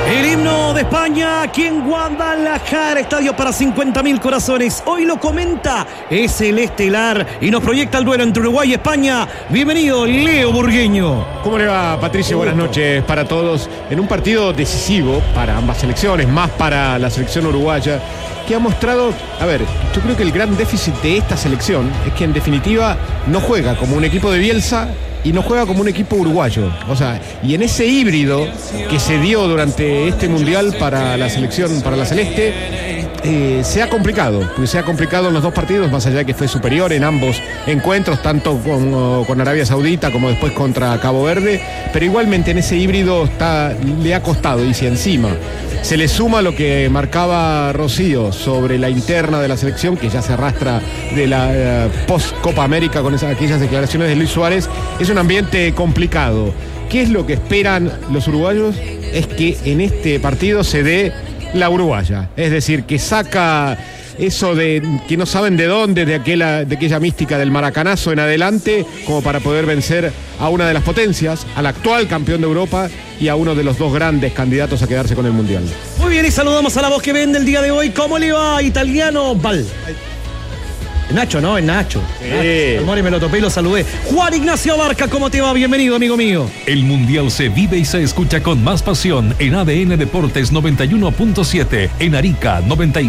El himno de España aquí en Guadalajara, estadio para 50.000 corazones. Hoy lo comenta, es el estelar y nos proyecta el duelo entre Uruguay y España. Bienvenido, Leo Burgueño. ¿Cómo le va, Patricio? Buenas noches para todos. En un partido decisivo para ambas selecciones, más para la selección uruguaya, que ha mostrado, yo creo que el gran déficit de esta selección es que en definitiva no juega como un equipo de Bielsa y no juega como un equipo uruguayo. O sea, y en ese híbrido que se dio durante este mundial para la selección, para la celeste, se ha complicado, porque se ha complicado en los dos partidos, más allá de que fue superior en ambos encuentros, tanto con Arabia Saudita como después contra Cabo Verde, pero igualmente en ese híbrido le ha costado. Y si encima se le suma lo que marcaba Rocío sobre la interna de la selección, que ya se arrastra de la post-Copa América con aquellas declaraciones de Luis Suárez, es un ambiente complicado. ¿Qué es lo que esperan los uruguayos? Es que en este partido se dé la uruguaya, es decir, que saca eso de que no saben de dónde, de aquella mística del maracanazo en adelante, como para poder vencer a una de las potencias, al actual campeón de Europa y a uno de los dos grandes candidatos a quedarse con el Mundial. Muy bien, y saludamos a la voz que vende el día de hoy. ¿Cómo le va, italiano? Nacho, ¿no? Es Nacho. Sí. Mori, me lo topé y lo saludé. Juan Ignacio Abarca, ¿cómo te va? Bienvenido, amigo mío. El Mundial se vive y se escucha con más pasión en ADN Deportes 91.7, en Arica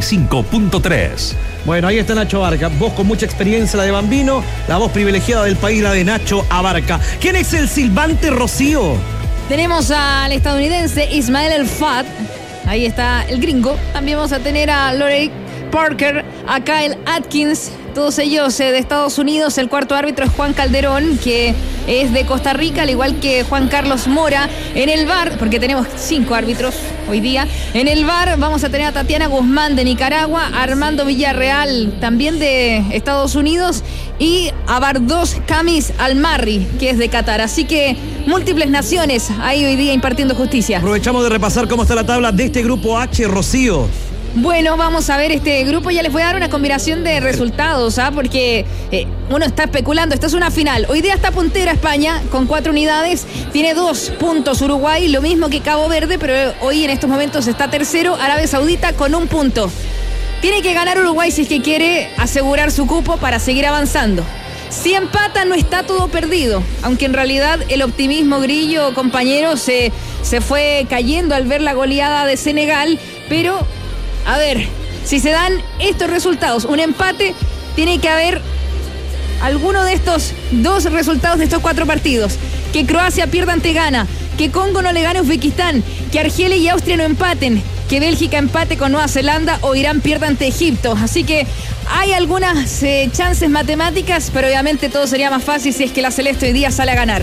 95.3. Bueno, ahí está Nacho Abarca. Voz con mucha experiencia, la de Bambino. La voz privilegiada del país, la de Nacho Abarca. ¿Quién es el silbante, Rocío? Tenemos al estadounidense Ismael El Fat. Ahí está el gringo. También vamos a tener a Lorey Parker, a Kyle Atkins, todos ellos de Estados Unidos. El cuarto árbitro es Juan Calderón, que es de Costa Rica, al igual que Juan Carlos Mora. En el VAR, porque tenemos 5 árbitros hoy día, en el VAR vamos a tener a Tatiana Guzmán de Nicaragua, Armando Villarreal también de Estados Unidos y a Bardos Camis Almarri, que es de Qatar. Así que múltiples naciones ahí hoy día impartiendo justicia. Aprovechamos de repasar cómo está la tabla de este grupo H, Rocío. Bueno, vamos a ver este grupo. Ya les voy a dar una combinación de resultados, porque uno está especulando. Esta es una final. Hoy día está puntera España con 4 unidades. Tiene 2 puntos Uruguay, lo mismo que Cabo Verde, pero hoy en estos momentos está tercero Arabia Saudita con 1 punto. Tiene que ganar Uruguay si es que quiere asegurar su cupo para seguir avanzando. Si empata no está todo perdido, aunque en realidad el optimismo grillo, compañero, se fue cayendo al ver la goleada de Senegal, pero a ver, si se dan estos resultados, un empate, tiene que haber alguno de estos 2 resultados de estos 4 partidos. Que Croacia pierda ante Ghana, que Congo no le gane a Uzbekistán, que Argelia y Austria no empaten, que Bélgica empate con Nueva Zelanda o Irán pierda ante Egipto. Así que hay algunas chances matemáticas, pero obviamente todo sería más fácil si es que la Celeste hoy día sale a ganar.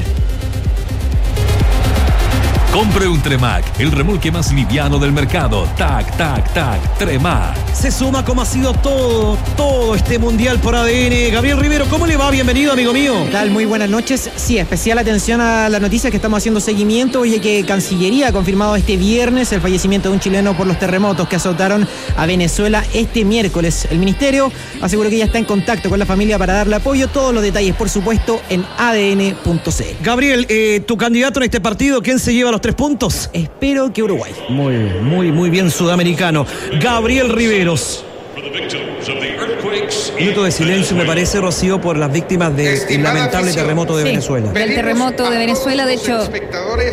Compre un Tremac, el remolque más liviano del mercado. Tac, tac, tac, Tremac. Se suma como ha sido todo este mundial por ADN. Gabriel Rivero, ¿cómo le va? Bienvenido, amigo mío. ¿Qué tal? Muy buenas noches. Sí, especial atención a la noticia que estamos haciendo seguimiento. Oye, que Cancillería ha confirmado este viernes el fallecimiento de un chileno por los terremotos que azotaron a Venezuela este miércoles. El ministerio aseguró que ya está en contacto con la familia para darle apoyo. Todos los detalles, por supuesto, en adn.c. Gabriel, tu candidato en este partido, ¿quién se lleva los 3 puntos? Espero que Uruguay. Muy bien, sudamericano. Gabriel Riveros. Minuto de silencio, me parece, Rocío, por las víctimas del lamentable terremoto de Venezuela. Del terremoto de Venezuela, de hecho,